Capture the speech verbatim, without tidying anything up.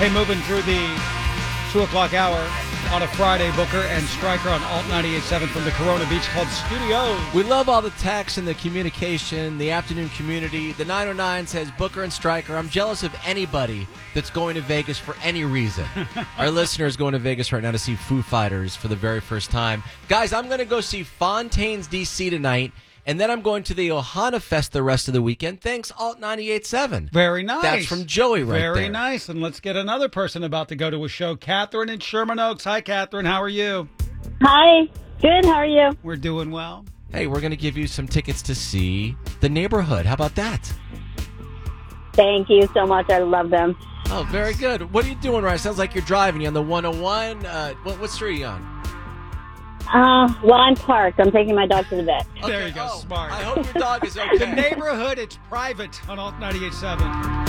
Hey, moving through the two o'clock hour on a Friday, Booker and Stryker on Alt ninety-eight point seven from the Corona Beach Club studios. We love all the texts and the communication, the afternoon community. The nine oh nine says, Booker and Stryker, I'm jealous of anybody that's going to Vegas for any reason. Our listener is going to Vegas right now to see Foo Fighters for the very first time. Guys, I'm going to go see Fontaines, D C tonight, and then I'm going to the Ohana Fest the rest of the weekend. Thanks, Alt ninety-eight point seven. Very nice. That's from Joey right Very there. nice. And let's get another person about to go to a show. Catherine in Sherman Oaks. Hi, Catherine. How are you? Hi. Good. How are you? We're doing well. Hey, we're going to give you some tickets to see The Neighborhood. How about that? Thank you so much. I love them. Oh, very good. What are you doing, right? Sounds like you're driving. You on the one oh one? Uh, what, what street are you on? Uh, well, I'm parked. I'm taking my dog to the vet. There you go. Oh, Smart. I hope your dog is okay. The Neighborhood, it's private on Alt ninety-eight point seven.